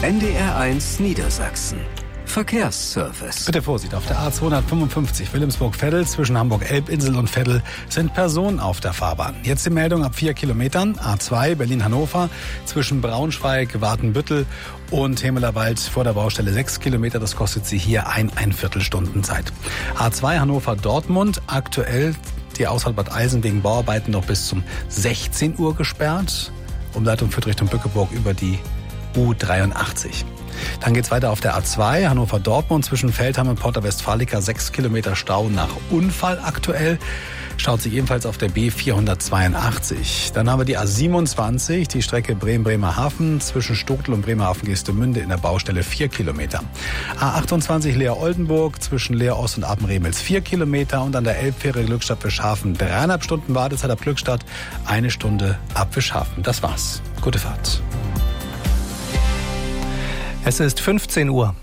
NDR1 Niedersachsen. Verkehrsservice. Bitte Vorsicht, auf der A255 Wilhelmsburg-Veddel zwischen Hamburg-Elbinsel und Veddel sind Personen auf der Fahrbahn. Jetzt die Meldung ab 4 Kilometern. A2 Berlin-Hannover zwischen Braunschweig, Watenbüttel und Hemelerwald vor der Baustelle 6 Kilometer. Das kostet Sie hier ein Viertelstunden Zeit. A2 Hannover-Dortmund aktuell die Ausfahrt Bad Eilsen wegen Bauarbeiten noch bis zum 16 Uhr gesperrt. Umleitung führt Richtung Bückeburg über die U83. Dann geht's weiter auf der A2 Hannover-Dortmund zwischen Feldheim und Porta Westfalica 6 Kilometer Stau nach Unfall aktuell. Staut sich ebenfalls auf der B482. Dann haben wir die A27, die Strecke Bremen-Bremerhaven zwischen Stochtel und Bremerhaven-Geestemünde in der Baustelle 4 Kilometer. A28 Leer-Oldenburg zwischen Leer-Ost und Apenremels 4 Kilometer und an der Elbfähre Glückstadt-Fischhafen 3,5 Stunden Wartezeit ab Glückstadt, 1 Stunde ab Fischhafen. Das war's. Gute Fahrt. Es ist 15 Uhr.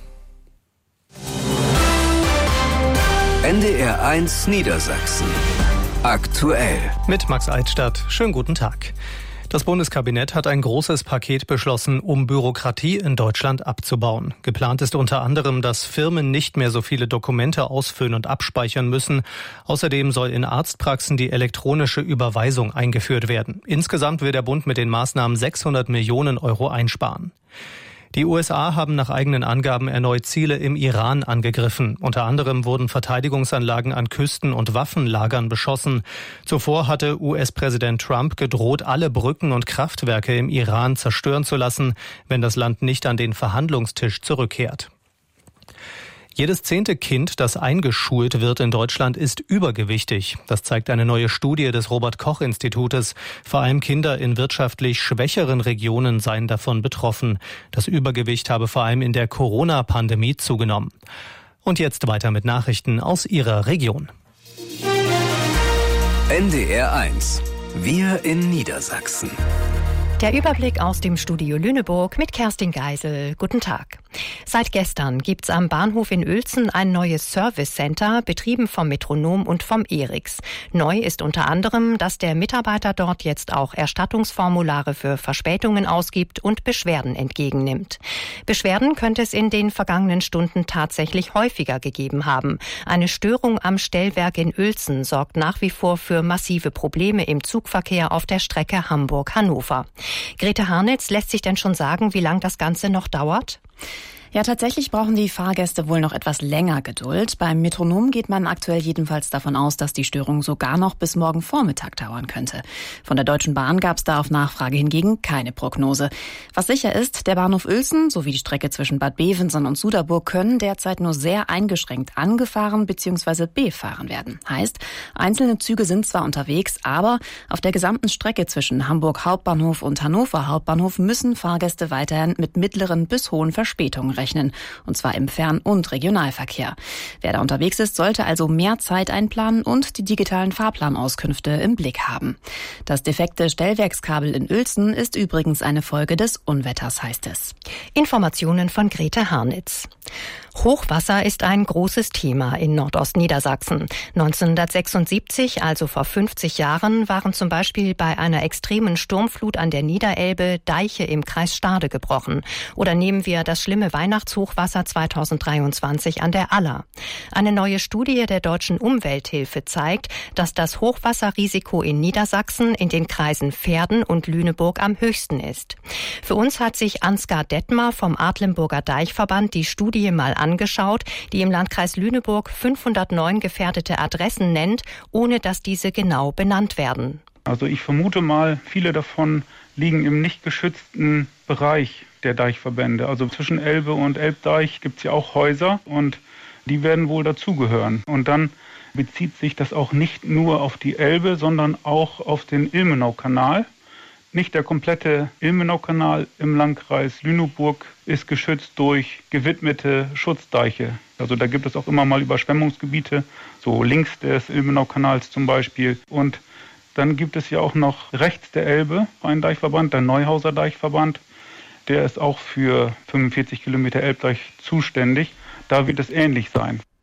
NDR1 Niedersachsen. Aktuell. Mit Max Eichstadt. Schönen guten Tag. Das Bundeskabinett hat ein großes Paket beschlossen, um Bürokratie in Deutschland abzubauen. Geplant ist unter anderem, dass Firmen nicht mehr so viele Dokumente ausfüllen und abspeichern müssen. Außerdem soll in Arztpraxen die elektronische Überweisung eingeführt werden. Insgesamt will der Bund mit den Maßnahmen 600 Millionen Euro einsparen. Die USA haben nach eigenen Angaben erneut Ziele im Iran angegriffen. Unter anderem wurden Verteidigungsanlagen an Küsten und Waffenlagern beschossen. Zuvor hatte US-Präsident Trump gedroht, alle Brücken und Kraftwerke im Iran zerstören zu lassen, wenn das Land nicht an den Verhandlungstisch zurückkehrt. Jedes 10. Kind, das eingeschult wird in Deutschland, ist übergewichtig. Das zeigt eine neue Studie des Robert-Koch-Institutes. Vor allem Kinder in wirtschaftlich schwächeren Regionen seien davon betroffen. Das Übergewicht habe vor allem in der Corona-Pandemie zugenommen. Und jetzt weiter mit Nachrichten aus Ihrer Region. NDR1. Wir in Niedersachsen. Der Überblick aus dem Studio Lüneburg mit Kerstin Geisel. Guten Tag. Seit gestern gibt's am Bahnhof in Uelzen ein neues Service Center, betrieben vom Metronom und vom ERIX. Neu ist unter anderem, dass der Mitarbeiter dort jetzt auch Erstattungsformulare für Verspätungen ausgibt und Beschwerden entgegennimmt. Beschwerden könnte es in den vergangenen Stunden tatsächlich häufiger gegeben haben. Eine Störung am Stellwerk in Uelzen sorgt nach wie vor für massive Probleme im Zugverkehr auf der Strecke Hamburg-Hannover. Grete Harnitz, lässt sich denn schon sagen, wie lang das Ganze noch dauert? Ja, tatsächlich brauchen die Fahrgäste wohl noch etwas länger Geduld. Beim Metronom geht man aktuell jedenfalls davon aus, dass die Störung sogar noch bis morgen Vormittag dauern könnte. Von der Deutschen Bahn gab es da auf Nachfrage hingegen keine Prognose. Was sicher ist, der Bahnhof Uelzen sowie die Strecke zwischen Bad Bevensen und Suderburg können derzeit nur sehr eingeschränkt angefahren bzw. befahren werden. Heißt, einzelne Züge sind zwar unterwegs, aber auf der gesamten Strecke zwischen Hamburg Hauptbahnhof und Hannover Hauptbahnhof müssen Fahrgäste weiterhin mit mittleren bis hohen Verspätungen rechnen, und zwar im Fern- und Regionalverkehr. Wer da unterwegs ist, sollte also mehr Zeit einplanen und die digitalen Fahrplanauskünfte im Blick haben. Das defekte Stellwerkskabel in Uelzen ist übrigens eine Folge des Unwetters, heißt es. Informationen von Grete Harnitz. Hochwasser ist ein großes Thema in Nordostniedersachsen. 1976, also vor 50 Jahren, waren zum Beispiel bei einer extremen Sturmflut an der Niederelbe Deiche im Kreis Stade gebrochen. Oder nehmen wir das schlimme Weihnachtshochwasser 2023 an der Aller. Eine neue Studie der Deutschen Umwelthilfe zeigt, dass das Hochwasserrisiko in Niedersachsen in den Kreisen Verden und Lüneburg am höchsten ist. Für uns hat sich Ansgar Detmer vom Adlemburger Deichverband die Studie mal angeschaut, die im Landkreis Lüneburg 509 gefährdete Adressen nennt, ohne dass diese genau benannt werden. Also ich vermute mal, viele davon liegen im nicht geschützten Bereich der Deichverbände. Also zwischen Elbe und Elbdeich gibt es ja auch Häuser und die werden wohl dazugehören. Und dann bezieht sich das auch nicht nur auf die Elbe, sondern auch auf den Ilmenaukanal. Nicht der komplette Ilmenaukanal im Landkreis Lüneburg ist geschützt durch gewidmete Schutzdeiche. Also da gibt es auch immer mal Überschwemmungsgebiete, so links des Ilmenaukanals zum Beispiel. Und dann gibt es ja auch noch rechts der Elbe einen Deichverband, der Neuhauser Deichverband. Der ist auch für 45 Kilometer Elbdeich zuständig. Da wird es ähnlich sein.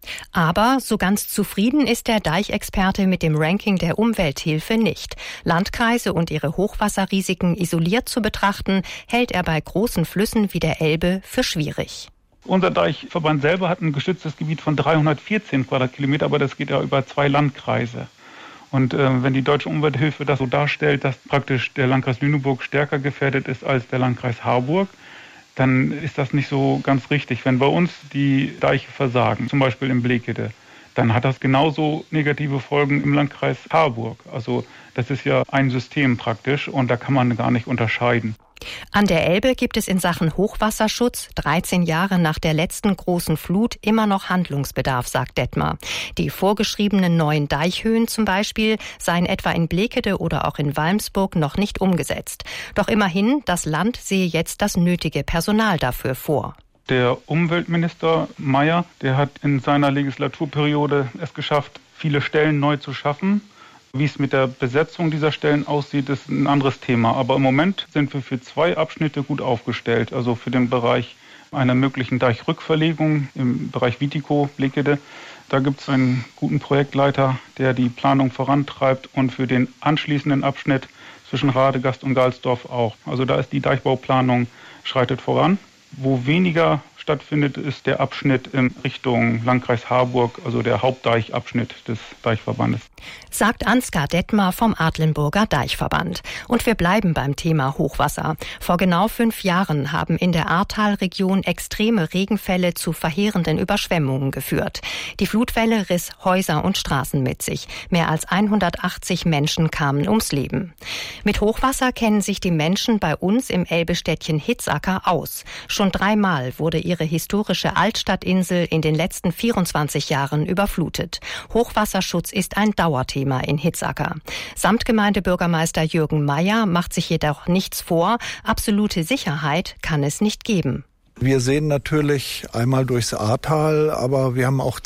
Aber so ganz zufrieden ist der Deichexperte mit dem Ranking der Umwelthilfe nicht. Landkreise und ihre Hochwasserrisiken isoliert zu betrachten, hält er bei großen Flüssen wie der Elbe für schwierig. Unser Deichverband selber hat ein geschütztes Gebiet von 314 Quadratkilometer, aber das geht ja über 2 Landkreise. Und wenn die Deutsche Umwelthilfe das so darstellt, dass praktisch der Landkreis Lüneburg stärker gefährdet ist als der Landkreis Harburg, dann ist das nicht so ganz richtig. Wenn bei uns die Deiche versagen, zum Beispiel in Blekede, dann hat das genauso negative Folgen im Landkreis Harburg. Also das ist ja ein System praktisch und da kann man gar nicht unterscheiden. An der Elbe gibt es in Sachen Hochwasserschutz 13 Jahre nach der letzten großen Flut immer noch Handlungsbedarf, sagt Detmer. Die vorgeschriebenen neuen Deichhöhen zum Beispiel seien etwa in Blekede oder auch in Walmsburg noch nicht umgesetzt. Doch immerhin, das Land sehe jetzt das nötige Personal dafür vor. Der Umweltminister Mayer, der hat in seiner Legislaturperiode es geschafft, viele Stellen neu zu schaffen. Wie es mit der Besetzung dieser Stellen aussieht, ist ein anderes Thema. Aber im Moment sind wir für 2 Abschnitte gut aufgestellt. Also für den Bereich einer möglichen Deichrückverlegung im Bereich Witikow, Blekede. Da gibt es einen guten Projektleiter, der die Planung vorantreibt. Und für den anschließenden Abschnitt zwischen Radegast und Galsdorf auch. Also da ist die Deichbauplanung schreitet voran. Wo weniger stattfindet, ist der Abschnitt in Richtung Landkreis Harburg, also der Hauptdeichabschnitt des Deichverbandes. Sagt Ansgar Detmer vom Adlenburger Deichverband. Und wir bleiben beim Thema Hochwasser. Vor genau 5 Jahren haben in der Ahrtalregion extreme Regenfälle zu verheerenden Überschwemmungen geführt. Die Flutwelle riss Häuser und Straßen mit sich. Mehr als 180 Menschen kamen ums Leben. Mit Hochwasser kennen sich die Menschen bei uns im Elbestädtchen Hitzacker aus. Schon 3-mal wurde ihre historische Altstadtinsel in den letzten 24 Jahren überflutet. Hochwasserschutz ist ein Dauerthema in Hitzacker. Samtgemeindebürgermeister Jürgen Meyer macht sich jedoch nichts vor. Absolute Sicherheit kann es nicht geben. Wir sehen natürlich einmal durchs Ahrtal, aber wir haben auch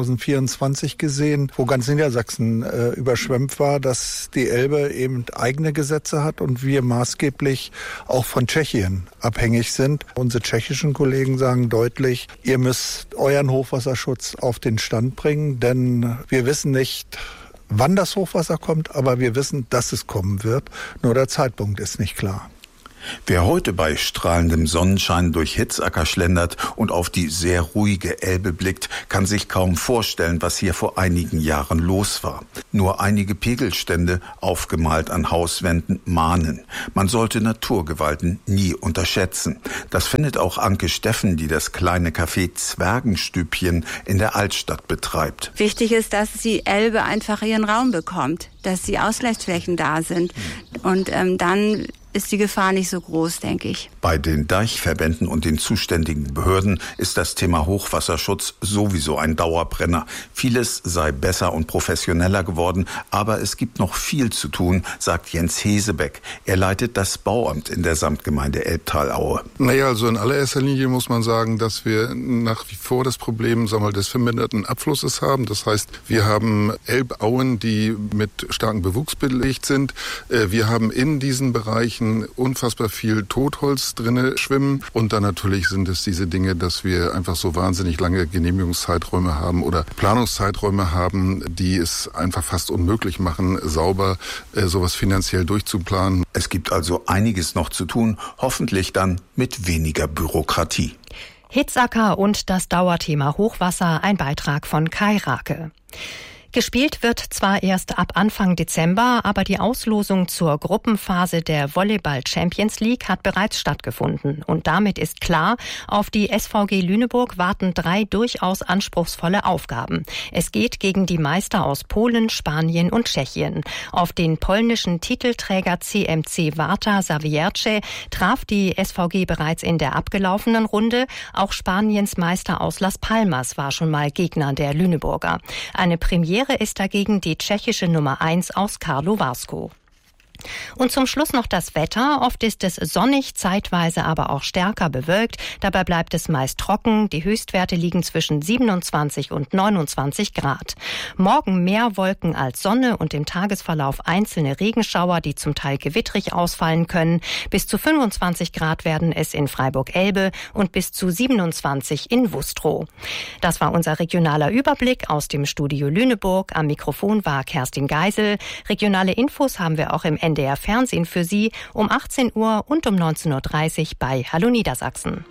2024 gesehen, wo ganz Niedersachsen überschwemmt war, dass die Elbe eben eigene Gesetze hat und wir maßgeblich auch von Tschechien abhängig sind. Unsere tschechischen Kollegen sagen deutlich, ihr müsst euren Hochwasserschutz auf den Stand bringen, denn wir wissen nicht, wann das Hochwasser kommt, aber wir wissen, dass es kommen wird. Nur der Zeitpunkt ist nicht klar. Wer heute bei strahlendem Sonnenschein durch Hitzacker schlendert und auf die sehr ruhige Elbe blickt, kann sich kaum vorstellen, was hier vor einigen Jahren los war. Nur einige Pegelstände, aufgemalt an Hauswänden, mahnen. Man sollte Naturgewalten nie unterschätzen. Das findet auch Anke Steffen, die das kleine Café Zwergenstübchen in der Altstadt betreibt. Wichtig ist, dass die Elbe einfach ihren Raum bekommt, dass die Ausgleichsflächen da sind und dann ist die Gefahr nicht so groß, denke ich. Bei den Deichverbänden und den zuständigen Behörden ist das Thema Hochwasserschutz sowieso ein Dauerbrenner. Vieles sei besser und professioneller geworden, aber es gibt noch viel zu tun, sagt Jens Hesebeck. Er leitet das Bauamt in der Samtgemeinde Elbtalaue. Naja, also in allererster Linie muss man sagen, dass wir nach wie vor das Problem, des verminderten Abflusses haben. Das heißt, wir haben Elbauen, die mit starkem Bewuchs belegt sind. Wir haben in diesen Bereichen unfassbar viel Totholz drinne schwimmen. Und dann natürlich sind es diese Dinge, dass wir einfach so wahnsinnig lange Genehmigungszeiträume haben oder Planungszeiträume haben, die es einfach fast unmöglich machen, sauber sowas finanziell durchzuplanen. Es gibt also einiges noch zu tun, hoffentlich dann mit weniger Bürokratie. Hitzacker und das Dauerthema Hochwasser, ein Beitrag von Kai Rake. Gespielt wird zwar erst ab Anfang Dezember, aber die Auslosung zur Gruppenphase der Volleyball Champions League hat bereits stattgefunden. Und damit ist klar, auf die SVG Lüneburg warten 3 durchaus anspruchsvolle Aufgaben. Es geht gegen die Meister aus Polen, Spanien und Tschechien. Auf den polnischen Titelträger CMC Warta Zawiercie traf die SVG bereits in der abgelaufenen Runde. Auch Spaniens Meister aus Las Palmas war schon mal Gegner der Lüneburger. Eine Premiere ist dagegen die tschechische Nummer 1 aus Karlovarsko. Und zum Schluss noch das Wetter. Oft ist es sonnig, zeitweise aber auch stärker bewölkt. Dabei bleibt es meist trocken. Die Höchstwerte liegen zwischen 27 und 29 Grad. Morgen mehr Wolken als Sonne und im Tagesverlauf einzelne Regenschauer, die zum Teil gewittrig ausfallen können. Bis zu 25 Grad werden es in Freiburg-Elbe und bis zu 27 in Wustrow. Das war unser regionaler Überblick aus dem Studio Lüneburg. Am Mikrofon war Kerstin Geisel. Regionale Infos haben wir auch im NDR Fernsehen für Sie um 18 Uhr und um 19.30 Uhr bei Hallo Niedersachsen.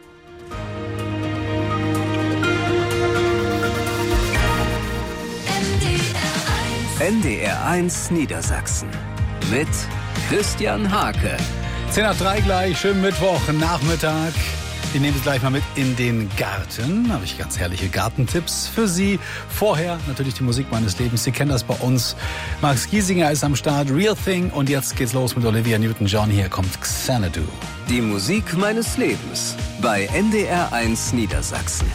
NDR1 Niedersachsen mit Christian Hake. 2:10 gleich, schönen Mittwochnachmittag. Wir nehmen es gleich mal mit in den Garten. Da habe ich ganz herrliche Gartentipps für Sie. Vorher natürlich die Musik meines Lebens. Sie kennen das bei uns. Max Giesinger ist am Start, Real Thing. Und jetzt geht's los mit Olivia Newton-John. Hier kommt Xanadu. Die Musik meines Lebens bei NDR1 Niedersachsen.